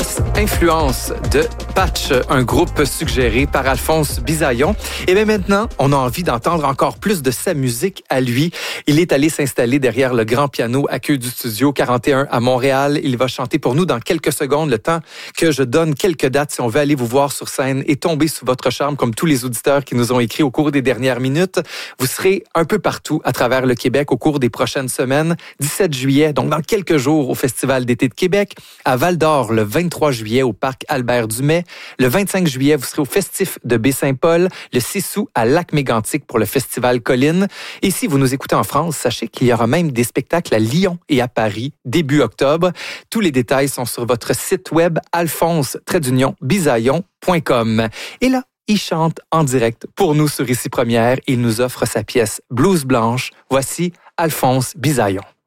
pièce Influence de Patch, un groupe suggéré par Alphonse Bisaillon. Et bien maintenant, on a envie d'entendre encore plus de sa musique à lui. Il est allé s'installer derrière le grand piano à queue du studio 41 à Montréal. Il va chanter pour nous dans quelques secondes, le temps que je donne quelques dates si on veut aller vous voir sur scène et tomber sous votre charme comme tous les auditeurs qui nous ont écrit au cours des dernières minutes. Vous serez un peu partout à travers le Québec au cours des prochaines semaines. 17 juillet, donc dans quelques jours au Festival d'été de Québec. À Val-d'Or, le 23 juillet au Parc Albert-Dumais. Le 25 juillet, vous serez au Festif de Baie-Saint-Paul. Le 6 août, à Lac-Mégantic pour le Festival Colline. Et si vous nous écoutez en France, sachez qu'il y aura même des spectacles à Lyon et à Paris début octobre. Tous les détails sont sur votre site web alphonse-bisaillon.com. Et là, il chante en direct pour nous sur Ici Première. Il nous offre sa pièce Blouse Blanche. Voici Alphonse Bisaillon.